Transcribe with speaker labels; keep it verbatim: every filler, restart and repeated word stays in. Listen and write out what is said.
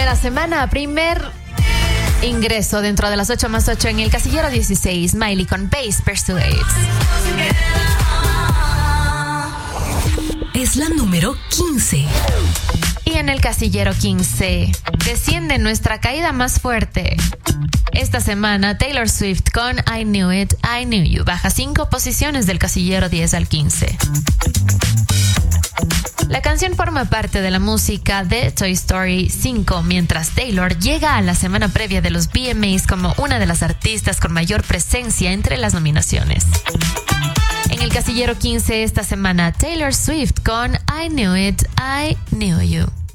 Speaker 1: la semana, primer ingreso dentro de las ocho más ocho en el casillero dieciséis, Miley con Base Persuades.
Speaker 2: Es la número quince.
Speaker 1: Y en el casillero quince, desciende nuestra caída más fuerte. Esta semana, Taylor Swift con I Knew It, I Knew You. Baja cinco posiciones del casillero diez al quince. La canción forma parte de la música de Toy Story cinco, mientras Taylor llega a la semana previa de los V M As como una de las artistas con mayor presencia entre las nominaciones. En el casillero quince esta semana, Taylor Swift con I Knew It, I Knew You.